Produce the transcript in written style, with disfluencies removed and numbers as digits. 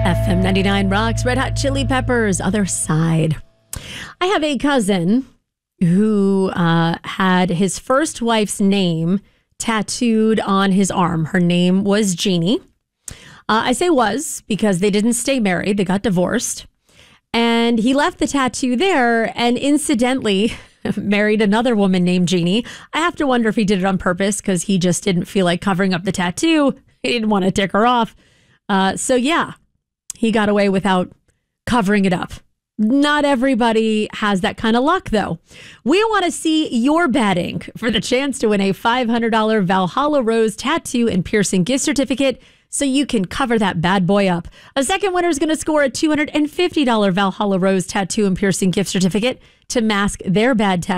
FM 99 rocks, Red Hot Chili Peppers, Other Side. I have a cousin who had his first wife's name tattooed on his arm. Her name was Jeannie. I say was because they didn't stay married. They got divorced. And he left the tattoo there and incidentally married another woman named Jeannie. I have to wonder if he did it on purpose because he just didn't feel like covering up the tattoo. He didn't want to tick her off. So yeah, he got away without covering it up. Not everybody has that kind of luck, though. We want to see your batting for the chance to win a $500 Valhalla Rose tattoo and piercing gift certificate so you can cover that bad boy up. A second winner is going to score a $250 Valhalla Rose tattoo and piercing gift certificate to mask their bad tattoo.